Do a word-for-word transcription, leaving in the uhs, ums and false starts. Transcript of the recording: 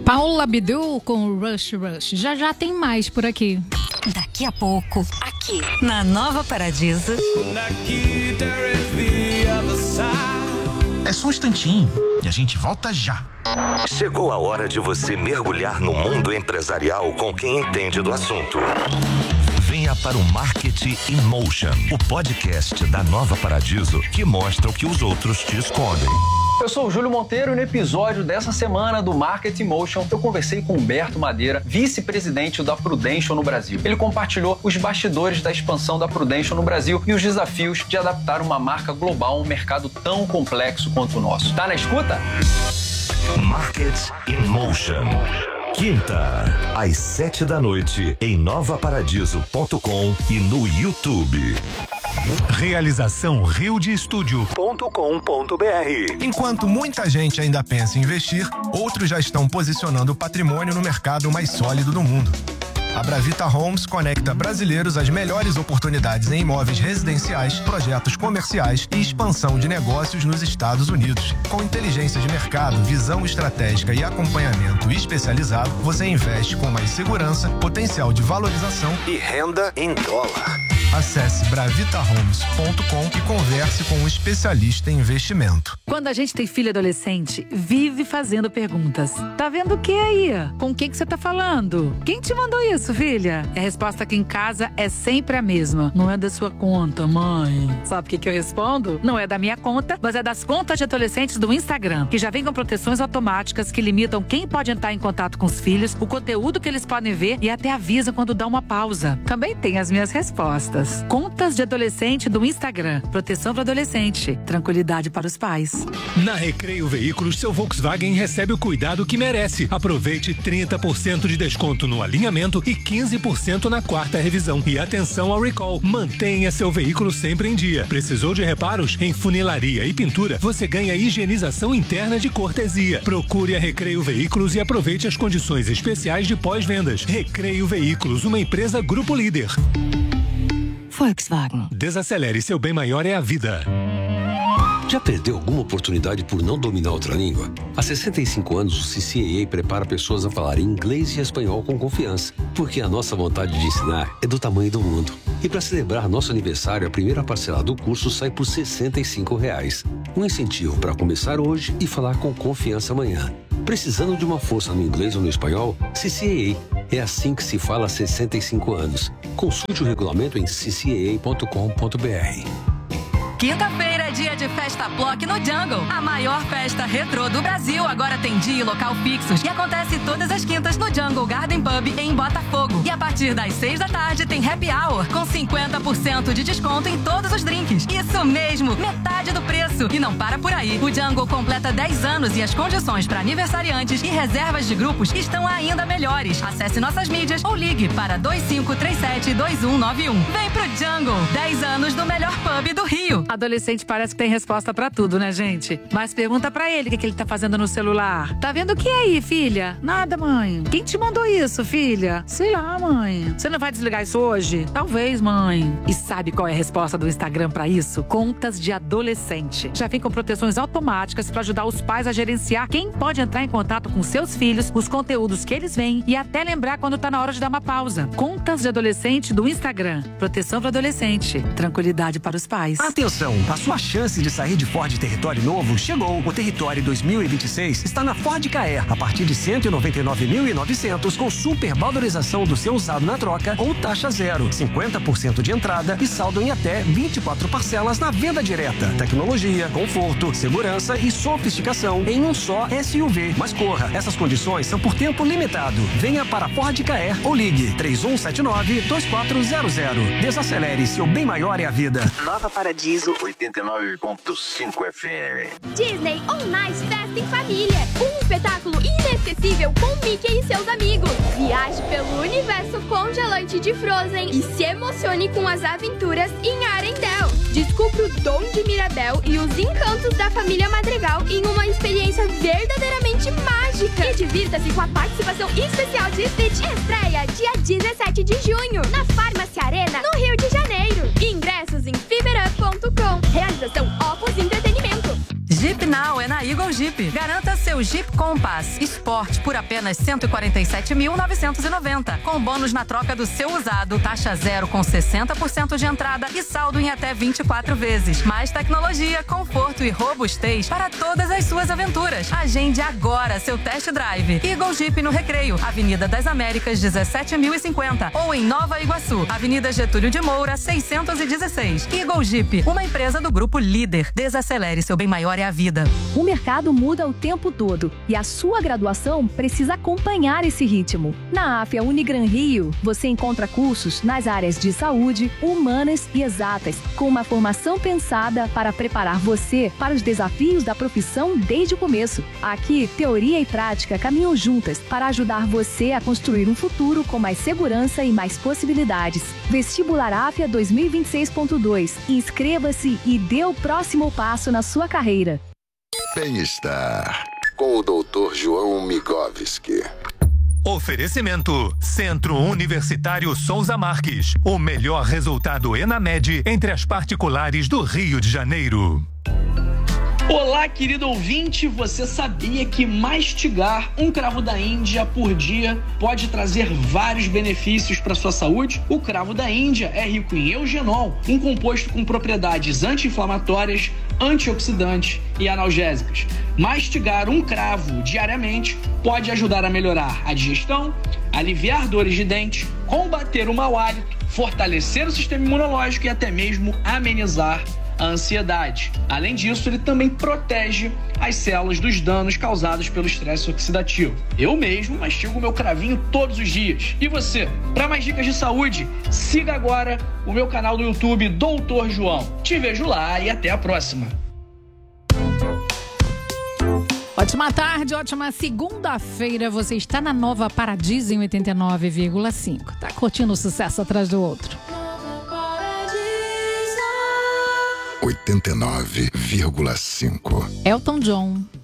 Paula Abdul com Rush Rush. Já já tem mais por aqui. Daqui a pouco, aqui na Nova Paradiso. É só um instantinho e a gente volta já. Chegou a hora de você mergulhar no mundo empresarial com quem entende do assunto. Venha para o Marketing in Motion, o podcast da Nova Paradiso que mostra o que os outros te escondem. Eu sou o Júlio Monteiro e no episódio dessa semana do Marketing Motion eu conversei com Humberto Madeira, vice-presidente da Prudential no Brasil. Ele compartilhou os bastidores da expansão da Prudential no Brasil e os desafios de adaptar uma marca global a um mercado tão complexo quanto o nosso. Tá na escuta? Marketing in Motion. Quinta, às sete da noite, em nova paradiso ponto com e no YouTube. Realização rio de estúdio ponto com ponto br. Enquanto muita gente ainda pensa em investir, outros já estão posicionando o patrimônio no mercado mais sólido do mundo. A Bravita Homes conecta brasileiros às melhores oportunidades em imóveis residenciais, projetos comerciais e expansão de negócios nos Estados Unidos. Com inteligência de mercado, visão estratégica e acompanhamento especializado, você investe com mais segurança, potencial de valorização e renda em dólar. Acesse bravita homes ponto com e converse com um especialista em investimento. Quando a gente tem filho adolescente, vive fazendo perguntas. Tá vendo o que aí? Com quem que você tá falando? Quem te mandou isso, filha? A resposta aqui em casa é sempre a mesma. Não é da sua conta, mãe. Sabe o que que eu respondo? Não é da minha conta, mas é das contas de adolescentes do Instagram, que já vem com proteções automáticas que limitam quem pode entrar em contato com os filhos, o conteúdo que eles podem ver e até avisam quando dá uma pausa. Também tem as minhas respostas. Contas de adolescente do Instagram. Proteção para adolescente. Tranquilidade para os pais. Na Recreio Veículos, seu Volkswagen recebe o cuidado que merece. Aproveite trinta por cento de desconto no alinhamento e quinze por cento na quarta revisão. E atenção ao recall. Mantenha seu veículo sempre em dia. Precisou de reparos? Em funilaria e pintura, você ganha higienização interna de cortesia. Procure a Recreio Veículos e aproveite as condições especiais de pós-vendas. Recreio Veículos, uma empresa Grupo Líder. Volkswagen. Desacelere, seu bem maior é a vida. Já perdeu alguma oportunidade por não dominar outra língua? Há sessenta e cinco anos, o C C A A prepara pessoas a falar inglês e espanhol com confiança, porque a nossa vontade de ensinar é do tamanho do mundo. E para celebrar nosso aniversário, a primeira parcela do curso sai por sessenta e cinco reais. Um incentivo para começar hoje e falar com confiança amanhã. Precisando de uma força no inglês ou no espanhol? C C A A. É assim que se fala há sessenta e cinco anos. Consulte o regulamento em c c a a ponto com ponto b r. Quinta-feira é dia de Festa Block no Jungle. A maior festa retrô do Brasil agora tem dia e local fixos e acontece todas as quintas no Jungle Garden Pub em Botafogo. E a partir das seis da tarde tem Happy Hour com cinquenta por cento de desconto em todos os drinks. Isso mesmo, metade do preço. E não para por aí. O Jungle completa dez anos e as condições para aniversariantes e reservas de grupos estão ainda melhores. Acesse nossas mídias ou ligue para dois cinco três sete, dois um nove um. Vem pro Jungle, dez anos do melhor pub do Rio. Adolescente parece que tem resposta pra tudo, né, gente? Mas pergunta pra ele o que, que ele tá fazendo no celular. Tá vendo o que aí, filha? Nada, mãe. Quem te mandou isso, filha? Sei lá, mãe. Você não vai desligar isso hoje? Talvez, mãe. E sabe qual é a resposta do Instagram pra isso? Contas de adolescente. Já vem com proteções automáticas pra ajudar os pais a gerenciar quem pode entrar em contato com seus filhos, os conteúdos que eles veem e até lembrar quando tá na hora de dar uma pausa. Contas de adolescente do Instagram. Proteção pra adolescente. Tranquilidade para os pais. Atenção! A sua chance de sair de Ford Território novo chegou. O Território dois mil e vinte e seis está na Ford Ka a partir de cento e noventa e nove mil e novecentos com super valorização do seu usado na troca ou taxa zero, cinquenta por cento de entrada e saldo em até vinte e quatro parcelas na venda direta. Tecnologia, conforto, segurança e sofisticação em um só S U V. Mas corra, essas condições são por tempo limitado. Venha para Ford Ka ou ligue três um sete nove, dois quatro zero zero. Desacelere, seu bem maior é a vida. Nova Paradiso oitenta e nove ponto cinco F M. Disney On Ice Festa em Família. Um espetáculo inesquecível com Mickey e seus amigos. Viaje pelo universo congelante de Frozen e se emocione com as aventuras em Arendelle. Descubra o dom de Mirabel e os encantos da família Madrigal em uma experiência verdadeiramente mágica. E divirta-se com a participação especial de Stitch. Estreia dia dezessete de junho na Farmácia Arena, no Rio de Janeiro. Ingressos em fiberup ponto com. Realização Opus Entretenimento. Jeep Now é na Eagle Jeep. Garanta seu Jeep Compass Sport por apenas cento e quarenta e sete mil novecentos e noventa, com bônus na troca do seu usado, taxa zero com sessenta por cento de entrada e saldo em até vinte e quatro vezes. Mais tecnologia, conforto e robustez para todas as suas aventuras. Agende agora seu test drive. Eagle Jeep no Recreio, Avenida das Américas, dezessete mil e cinquenta, ou em Nova Iguaçu, Avenida Getúlio de Moura, seiscentos e dezesseis. Eagle Jeep, uma empresa do Grupo Líder. Desacelere, seu bem maior é a vida. O mercado muda o tempo todo e a sua graduação precisa acompanhar esse ritmo. Na AFIA Unigran Rio, você encontra cursos nas áreas de saúde, humanas e exatas, com uma formação pensada para preparar você para os desafios da profissão desde o começo. Aqui, teoria e prática caminham juntas para ajudar você a construir um futuro com mais segurança e mais possibilidades. Vestibular AFIA dois mil e vinte e seis ponto dois. Inscreva-se e dê o próximo passo na sua carreira. Bem-estar com o doutor João Migovski. Oferecimento Centro Universitário Souza Marques. O melhor resultado ENAMED entre as particulares do Rio de Janeiro. Olá, querido ouvinte, você sabia que mastigar um cravo da Índia por dia pode trazer vários benefícios para sua saúde? O cravo da Índia é rico em eugenol, um composto com propriedades anti-inflamatórias, antioxidantes e analgésicas. Mastigar um cravo diariamente pode ajudar a melhorar a digestão, aliviar dores de dente, combater o mau hálito, fortalecer o sistema imunológico e até mesmo amenizar a ansiedade. Além disso, ele também protege as células dos danos causados pelo estresse oxidativo. Eu mesmo mastigo meu cravinho todos os dias. E você? Para mais dicas de saúde, siga agora o meu canal do YouTube doutor João. Te vejo lá e até a próxima. Ótima tarde, ótima segunda-feira. Você está na Nova Paradiso em oitenta e nove vírgula cinco. Tá curtindo o sucesso atrás do outro. oitenta e nove vírgula cinco. Elton John.